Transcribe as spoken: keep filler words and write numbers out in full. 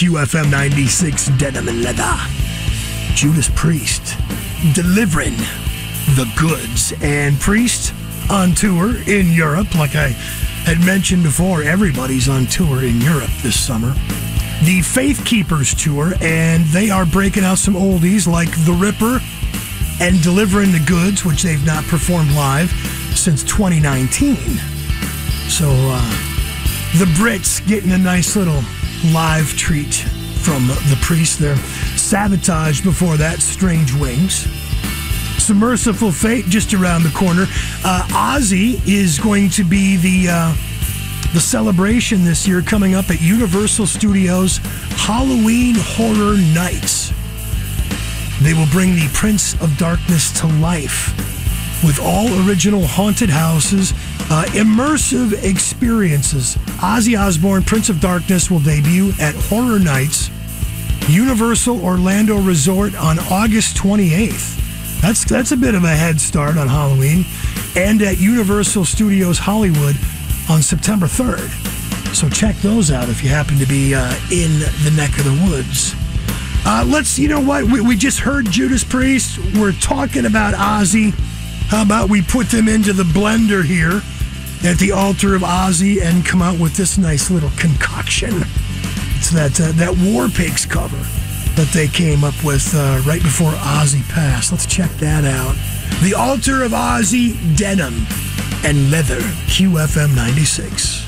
Q F M ninety-six Denim and Leather. Judas Priest delivering the goods. And Priest on tour in Europe. Like I had mentioned before, everybody's on tour in Europe this summer. The Faith Keepers tour, and they are breaking out some oldies like The Ripper and Delivering the Goods, which they've not performed live since twenty nineteen. So uh, the Brits getting a nice little live treat from the Priest there. Sabotage before that, Strange Wings. Some Merciful Fate just around the corner. Uh, Ozzy is going to be the uh, the celebration this year coming up at Universal Studios Halloween Horror Nights. They will bring the Prince of Darkness to life with all original haunted houses, uh, immersive experiences. Ozzy Osbourne, Prince of Darkness, will debut at Horror Nights, Universal Orlando Resort on August twenty-eighth. That's that's a bit of a head start on Halloween. And at Universal Studios Hollywood on September third. So check those out if you happen to be uh, in the neck of the woods. Uh, let's, you know what, we, we just heard Judas Priest. We're talking about Ozzy. How about we put them into the blender here at the altar of Ozzy and come out with this nice little concoction. It's that, uh, that War Pigs cover that they came up with uh, right before Ozzy passed. Let's check that out. The Altar of Ozzy, Denim and Leather, Q F M ninety-six.